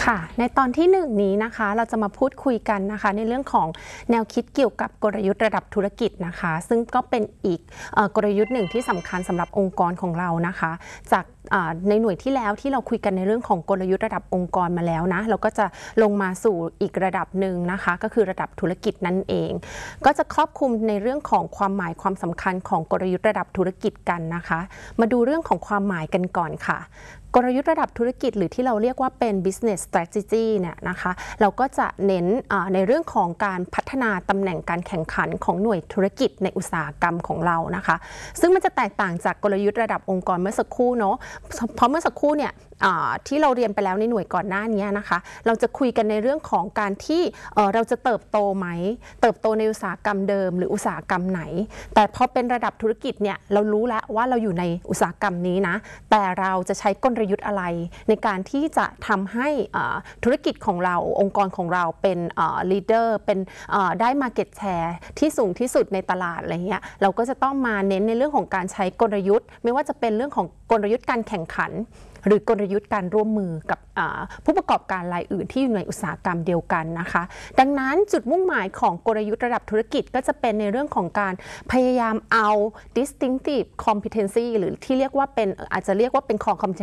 ค่ะในตอนที่1นี้นะคะเราจะมาพูดคุยกันนะคะในเรื่องของแนวคิดเกี่ยวกับกลยุทธ์ระดับธุรกิจนะคะซึ่งก็เป็นอีกกลยุทธ์หนึ่งที่สำคัญสำหรับองค์กรของเรานะคะจากในหน่วยที่แล้วที่เราคุยกันในเรื่องของกลยุทธ์ระดับองค์กรมาแล้วนะเราก็จะลงมาสู่อีกระดับหนึ่งนะคะก็คือระดับธุรกิจนั่นเองก็จะครอบคลุมในเรื่องของความหมายความสำคัญของกลยุทธ์ระดับธุรกิจกันนะคะมาดูเรื่องของความหมายกันก่อนค่ะกลยุทธ์ระดับธุรกิจหรือที่เราเรียกว่าเป็น business strategy เนี่ยนะคะเราก็จะเน้นในเรื่องของการพัฒนาตำแหน่งการแข่งขันของหน่วยธุรกิจในอุตสาหกรรมของเรานะคะซึ่งมันจะแตกต่างจากกลยุทธ์ระดับองค์กรเมื่อสักครู่เนาะเพราะเมื่อสักครู่เนี่ยที่เราเรียนไปแล้วในหน่วยก่อนหน้านี้นะคะเราจะคุยกันในเรื่องของการที่เราจะเติบโตไหมเติบโตในอุตสาหกรรมเดิมหรืออุตสาหกรรมไหนแต่พอเป็นระดับธุรกิจเนี่ยเรารู้แล้วว่าเราอยู่ในอุตสาหกรรมนี้นะแต่เราจะใช้กลยุทธ์อะไรในการที่จะทำให้ธุรกิจของเราองค์กรของเราเป็นleader เป็นได้ market share ที่สูงที่สุดในตลาดอะไรเงี้ยเราก็จะต้องมาเน้นในเรื่องของการใช้กลยุทธ์ไม่ว่าจะเป็นเรื่องของกลยุทธ์การแข่งขันหรือกลยุทธ์การร่วมมือกับผู้ประกอบการรายอื่นที่อยู่ในอุตสาหกรรมเดียวกันนะคะดังนั้นจุดมุ่งหมายของกลยุทธ์ระดับธุรกิจก็จะเป็นในเรื่องของการพยายามเอา distinctive competency หรือที่เรียกว่าเป็นอาจจะเรียกว่าเป็น core